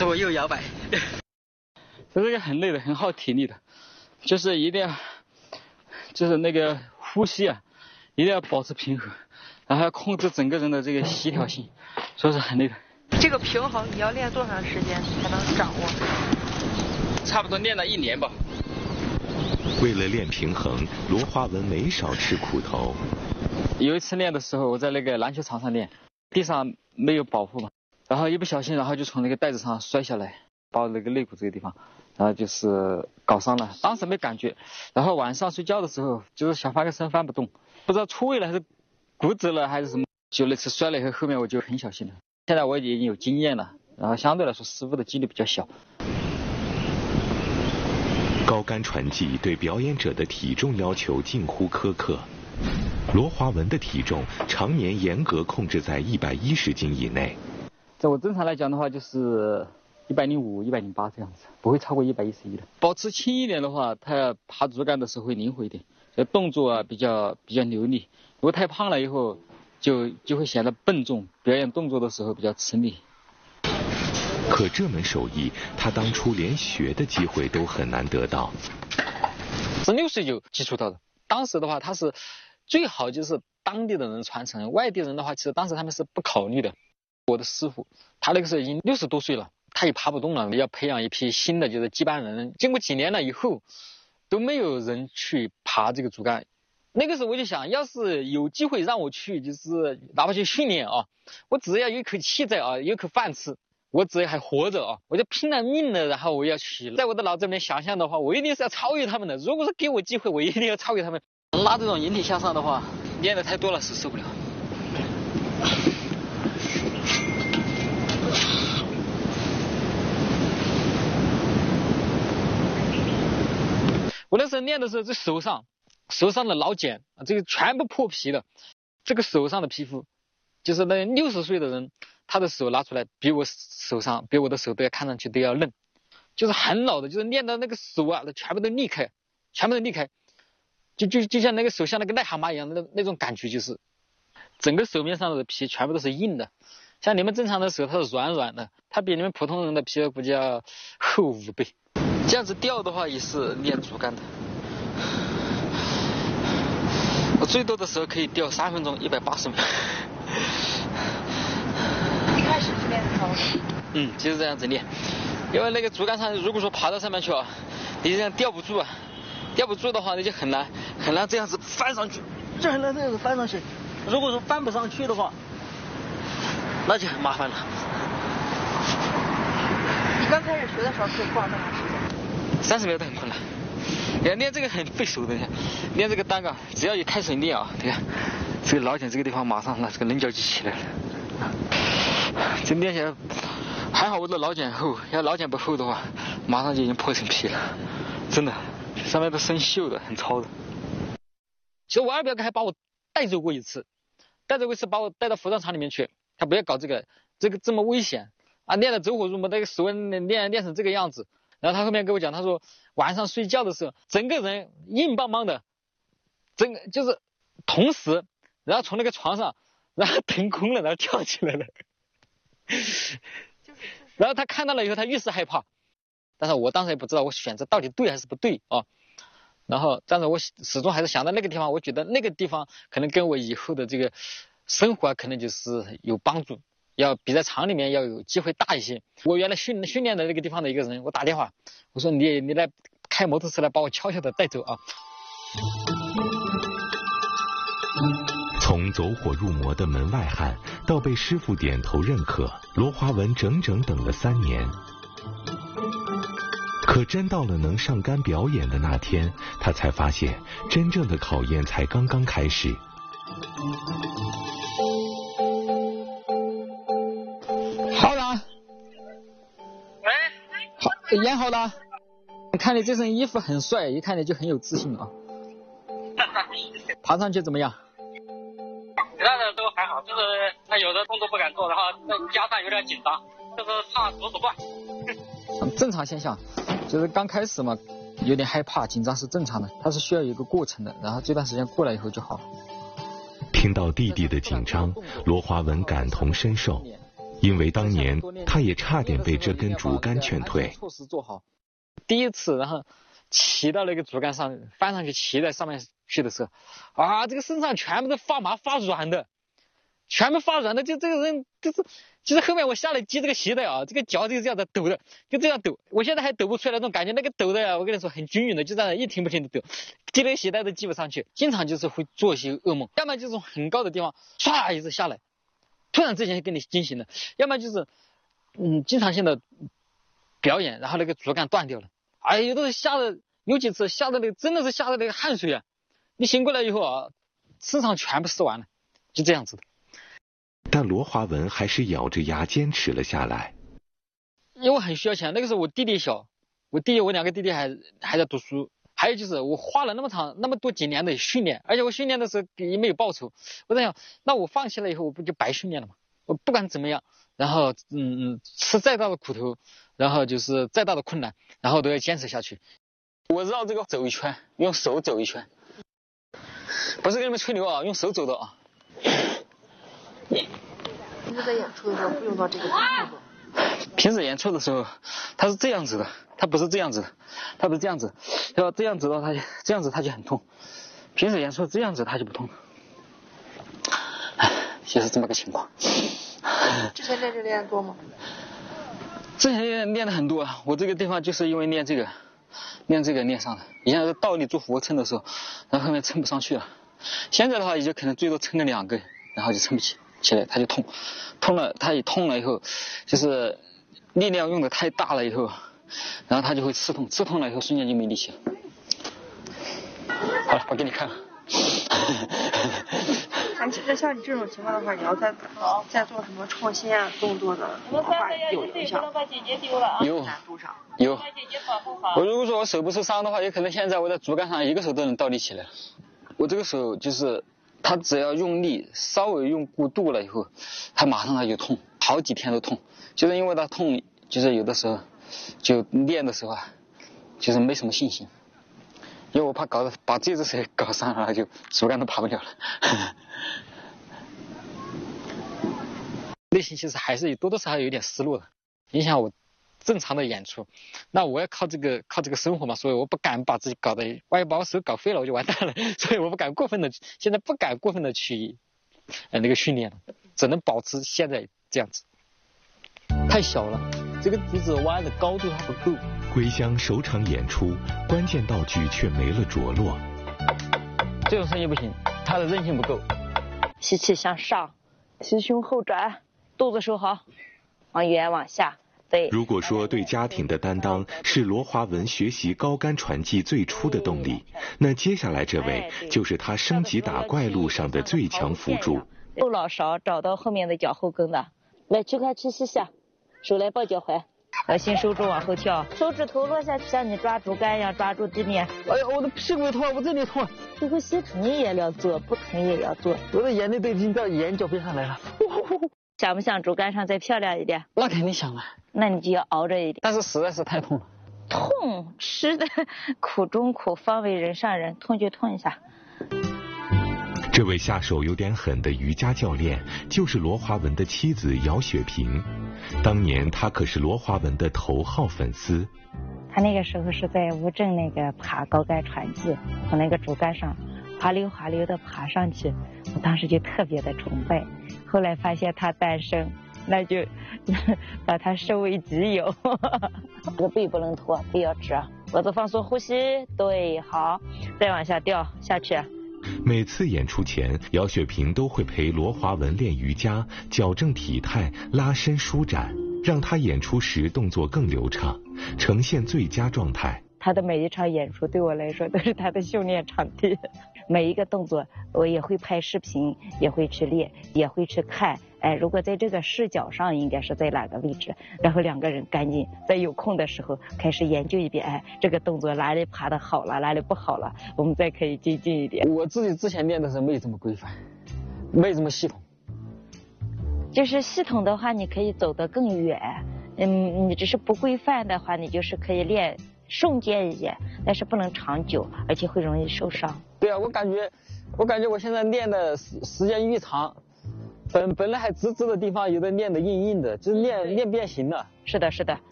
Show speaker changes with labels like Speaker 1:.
Speaker 1: 是我又摇摆。这个很累的，很耗体力的，就是一定要，就是那个呼吸啊，一定要保持平衡，然后要控制整个人的这个协调性，所以是很累的。
Speaker 2: 这个平衡你要练多长时间才能掌握？
Speaker 1: 差不多练了1年吧。
Speaker 3: 为了练平衡，罗华文没少吃苦头。
Speaker 1: 有一次练的时候，我在那个篮球场上练，地上没有保护嘛，然后一不小心，然后就从那个带子上摔下来，把我那个肋骨这个地方，然后就是搞伤了。当时没感觉，然后晚上睡觉的时候，就是想翻个身翻不动，不知道出位了还是骨折了还是什么。就那次摔了以后，后面我就很小心了。现在我已经有经验了，然后相对来说失误的几率比较小。
Speaker 3: 高杆传技对表演者的体重要求近乎苛刻。罗华文的体重常年严格控制在110斤以内。
Speaker 1: 在我正常来讲的话，就是105、108这样子，不会超过111的。保持轻一点的话，他爬竹竿的时候会灵活一点，动作啊比较流利。如果太胖了以后，就会显得笨重，表演动作的时候比较吃力。
Speaker 3: 可这门手艺，他当初连学的机会都很难得到。
Speaker 1: 16岁就接触到的，当时的话他是最好就是当地的人传承，外地人的话其实当时他们是不考虑的。我的师傅他那个时候已经60多岁了，他也爬不动了，要培养一批新的就是接班人。经过几年了以后，都没有人去爬这个竹竿。那个时候我就想，要是有机会让我去，就是哪怕去训练啊，我只要有一口气在啊，有口饭吃，我只要还活着啊，我就拼了命的，然后我要去。在我的脑子里面想象的话，我一定是要超越他们的。如果是给我机会，我一定要超越他们。拉这种引体向上的话，练的太多了是受不了。我那时候练的时候，这手上的老茧，这个全部破皮的，这个手上的皮肤，就是那60岁的人，他的手拿出来，比我的手都要看上去都要嫩，就是很老的，就是练的那个手啊，全部都裂开，就像那个手像那个癞蛤蟆一样的那种感觉，就是整个手面上的皮全部都是硬的。像你们正常的手，它是软软的，它比你们普通人的皮估计要厚5倍。这样子吊的话也是练竹竿的。我最多的时候可以吊3分钟180秒。
Speaker 2: 一开始是练高。
Speaker 1: 就是这样子练，因为那个竹竿上如果说爬到上面去啊，你这样吊不住啊，吊不住的话，那就很难这样子翻上去，就很难这样子翻上去。如果说翻不上去的话，那就很麻烦了。
Speaker 2: 你刚开始学的时候可以挂多长时间
Speaker 1: ？30秒都很困难。练这个很费手的，练这个单杠，只要一开始练啊，你看这个老茧这个地方马上这个棱角就起来了。这练起来还好，我的老茧厚，要老茧不厚的话，马上就已经破成皮了，真的，上面都生锈的，很糙的。其实我二表哥还把我带走过一次，把我带到服装厂里面去，他不要搞这个这么危险啊，练得走火入魔，那个手练成这个样子。然后他后面跟我讲，他说晚上睡觉的时候，整个人硬邦邦的，整个就是同时，然后从那个床上，然后腾空了，然后跳起来了。然后他看到了以后，他越是害怕。但是我当时也不知道我选择到底对还是不对啊。然后，但是我始终还是想到那个地方，我觉得那个地方可能跟我以后的这个生活可能就是有帮助。要比在厂里面要有机会大一些。我原来训练的那个地方的一个人，我打电话，我说你来开摩托车来把我悄悄的带走啊。
Speaker 3: 从走火入魔的门外汉到被师傅点头认可，罗华文整整等了3年。可真到了能上杆表演的那天，他才发现真正的考验才刚刚开始。
Speaker 1: 好了，好，演好了。看你这身衣服很帅，一看你就很有自信啊。爬上去怎么样？
Speaker 4: 其他的都还好，就是他有的动作不敢做，然后再加上有点紧张，就是怕走不惯。
Speaker 1: 正常现象，就是刚开始嘛，有点害怕紧张是正常的，它是需要有一个过程的，然后这段时间过来以后就好了。
Speaker 3: 听到弟弟的紧张，罗华文感同身受。 因为当年他也差点被这根竹竿劝退。
Speaker 1: 措施做好。第一次，然后骑到那个竹竿上，翻上去骑在上面去的时候，啊，这个身上全部都发麻发软的，全部发软的，就这个人就是，其实后面我下来系这个鞋带啊，这个脚就是这样的抖的，就这样抖，我现在还抖不出来那种感觉，那个抖的呀，我跟你说很均匀的，就这样一停不停的抖，系那个鞋带都系不上去，经常就是会做一些噩梦，要么就是从很高的地方唰一下下来，突然之间给你惊醒了，要么就是经常性的表演，然后那个竹竿断掉了，哎，有的吓得有几次吓得那个真的是吓得那个汗水啊，你醒过来以后啊，身上全部湿完了，就这样子的。
Speaker 3: 但罗华文还是咬着牙坚持了下来。
Speaker 1: 因为我很需要钱，那个时候我弟弟小，我2个弟弟还在读书，还有就是我花了那么多几年的训练，而且我训练的时候也没有报酬，我在想，那我放弃了以后我不就白训练了吗？我不管怎么样，然后吃再大的苦头，然后就是再大的困难，然后都要坚持下去。我绕这个走一圈，用手走一圈，不是跟你们吹牛啊，用手走的啊。
Speaker 2: 平时在演出的时候不用到这个动作。
Speaker 1: 平时演出的时候，他是这样子的，他不是这样子的，他不是这样子，要这样子的话，这样子他就很痛。平时演出这样子他就不痛，就是这么个情况。
Speaker 2: 之前练这练多吗？
Speaker 1: 之前练的很多，我这个地方就是因为练这个练上的。以前是倒立做俯卧撑的时候，然后后面撑不上去了。现在的话也就可能最多撑个2个，然后就撑不起来，他就痛了，他一痛了以后，就是力量用的太大了以后，然后他就会刺痛了以后瞬间就没力气了。好了，我给你看了。
Speaker 2: 那像你这种情况的话，你要再做什么创新啊动作的话，有影响。
Speaker 1: 有
Speaker 2: 难度上
Speaker 1: 有。我如果说我手不受伤的话，有可能现在我在竹竿上一个手都能倒立起来。我这个手就是他只要用力稍微用过度了以后，他马上他就痛，好几天都痛，就是因为他痛，就是有的时候就练的时候啊，就是没什么信心，因为我怕把这只手搞伤了，就竹竿都爬不了了。内心其实还是多多少少有点失落的，影响我正常的演出。那我要靠这个生活嘛，所以我不敢把自己搞得，万一把我手搞废了我就完蛋了，所以我不敢过分的，现在不敢过分的去那个训练了，只能保持现在这样子。太小了，这个竹子弯的高度还不够。
Speaker 3: 归乡首场演出，关键道具却没了着落。
Speaker 1: 这种声音不行，它的韧性不够。
Speaker 5: 吸气向上，吸胸后转，肚子收好，往远往下。对。
Speaker 3: 如果说对家庭的担当是罗华文学习高杆传技最初的动力，那接下来这位就是他升级打怪路上的最强辅助。
Speaker 5: 后脑勺找到后面的脚后跟的，来去看去吸下，手来抱脚踝。核心收住往后跳，手指头落下去，像你抓竹竿一样抓住地面。
Speaker 1: 哎呀，我的屁股痛，我这里痛。
Speaker 5: 这个吸疼也要做，不疼也要做。
Speaker 1: 我的眼泪都已经到眼角边上来了。
Speaker 5: 想不想竹竿上再漂亮一点？
Speaker 1: 那肯定想了。
Speaker 5: 那你就要熬着一点。
Speaker 1: 但是实在是太痛了。
Speaker 5: 痛，吃的苦中苦，方为人上人。痛就痛一下。
Speaker 3: 这位下手有点狠的瑜伽教练，就是罗华文的妻子姚雪萍。当年她可是罗华文的头号粉丝。
Speaker 5: 他那个时候是在乌镇那个爬高杆传技，从那个竹竿上滑溜滑溜的爬上去，我当时就特别的崇拜。后来发现他单身，那就把他收为己有。这个背不能驼，背要直，脖子放松，呼吸，对，好，再往下掉下去。
Speaker 3: 每次演出前，姚雪萍都会陪罗华文练瑜伽，矫正体态，拉伸舒展，让他演出时动作更流畅，呈现最佳状态。
Speaker 5: 他的每一场演出对我来说都是他的训练场地，每一个动作我也会拍视频，也会去练，也会去看。哎，如果在这个视角上应该是在哪个位置，然后2个人赶紧在有空的时候开始研究一遍，哎，这个动作哪里爬得好了，哪里不好了，我们再可以精进一点。
Speaker 1: 我自己之前练的时候没这么规范，没这么系统。
Speaker 5: 就是系统的话，你可以走得更远。你只是不规范的话，你就是可以练瞬间一些，但是不能长久，而且会容易受伤。
Speaker 1: 对啊，我感觉我现在练的时间越长， 本来还直直的地方有的练得硬硬的，就是练变形了。
Speaker 5: 是的，是的，